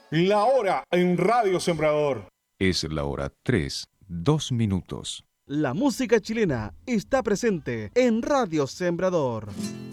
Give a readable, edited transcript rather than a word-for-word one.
La hora en Radio Sembrador. Es la hora 3, 2 minutos. La música chilena está presente en Radio Sembrador.